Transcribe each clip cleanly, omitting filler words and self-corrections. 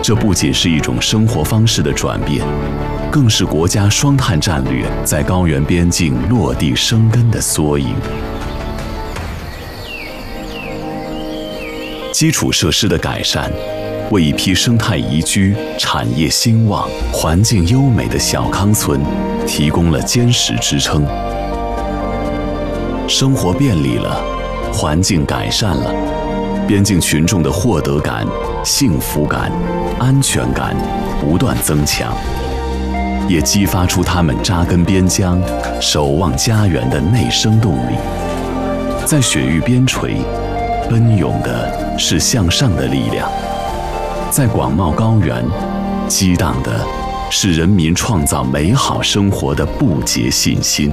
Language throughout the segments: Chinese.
这不仅是一种生活方式的转变，更是国家双碳战略在高原边境落地生根的缩影。基础设施的改善，为一批生态宜居、产业兴旺、环境优美的小康村提供了坚实支撑。生活便利了，环境改善了，边境群众的获得感、幸福感、安全感不断增强，也激发出他们扎根边疆、守望家园的内生动力。在雪域边陲，奔涌的是向上的力量；在广袤高原，激荡的是人民创造美好生活的不竭信心。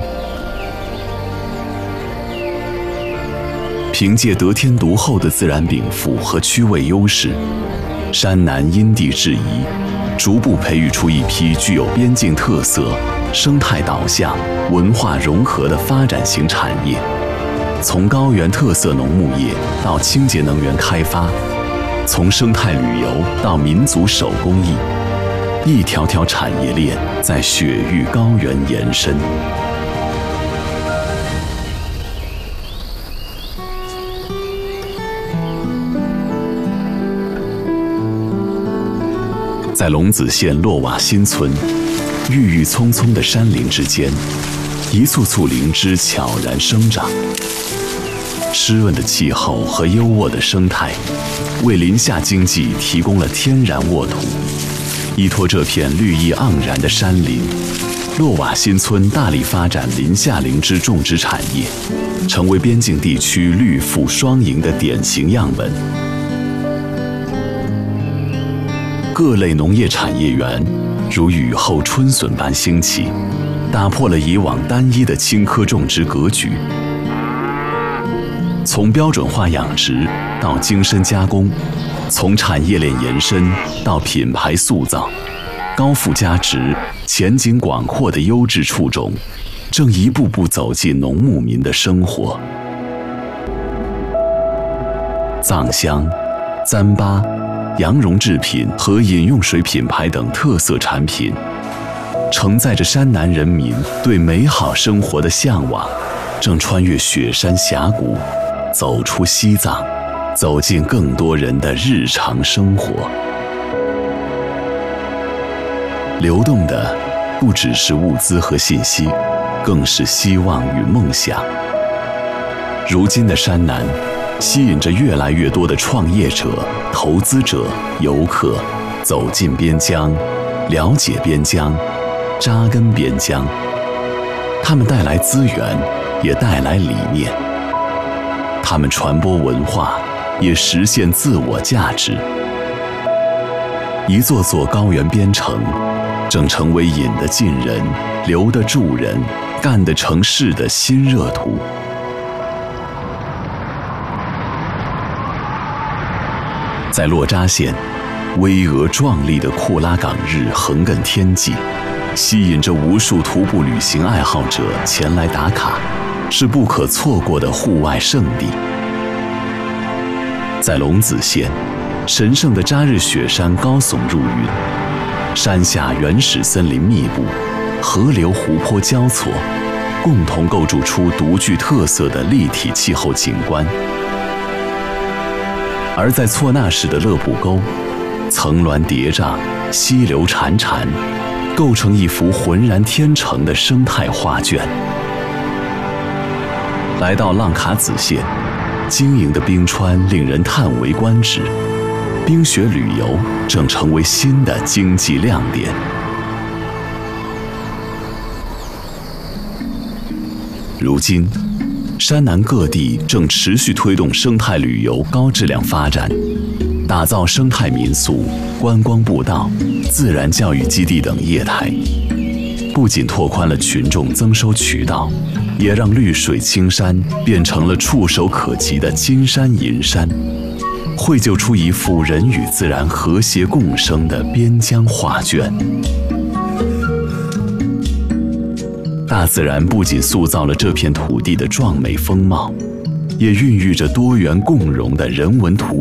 凭借得天独厚的自然禀赋和区位优势，山南因地制宜，逐步培育出一批具有边境特色、生态导向、文化融合的发展型产业。从高原特色农牧业到清洁能源开发，从生态旅游到民族手工艺，一条条产业链在雪域高原延伸。在龙子县洛瓦新村，郁郁葱葱的山林之间，一簇簇灵芝悄然生长。湿润的气候和优渥的生态，为林下经济提供了天然沃土。依托这片绿意盎然的山林，洛瓦新村大力发展林下灵芝种植产业，成为边境地区绿富双赢的典型样本。各类农业产业园如雨后春笋般兴起，打破了以往单一的青稞种植格局。从标准化养殖到精深加工，从产业链延伸到品牌塑造，高附加值、前景广阔的优质畜种，正一步步走进农牧民的生活。藏香、糌粑、羊绒制品和饮用水品牌等特色产品，承载着山南人民对美好生活的向往，正穿越雪山峡谷，走出西藏，走进更多人的日常生活。流动的不只是物资和信息，更是希望与梦想。如今的山南，吸引着越来越多的创业者、投资者、游客走进边疆，了解边疆，扎根边疆。他们带来资源，也带来理念。他们传播文化，也实现自我价值。一座座高原边城，正成为引得进人、留得住人、干得成事的新热土。在洛扎县，巍峨壮丽的库拉岗日横亘天际，吸引着无数徒步旅行爱好者前来打卡，是不可错过的户外胜地。在龙子县，神圣的扎日雪山高耸入云，山下原始森林密布，河流湖泊交错，共同构筑出独具特色的立体气候景观。而在措纳市的勒布沟，层峦叠嶂，溪流潺潺，构成一幅浑然天成的生态画卷。来到浪卡子县，晶莹的冰川令人叹为观止，冰雪旅游正成为新的经济亮点。如今，山南各地正持续推动生态旅游高质量发展，打造生态民宿、观光步道、自然教育基地等业态，不仅拓宽了群众增收渠道，也让绿水青山变成了触手可及的金山银山，绘就出一幅人与自然和谐共生的边疆画卷。大自然不仅塑造了这片土地的壮美风貌，也孕育着多元共融的人文图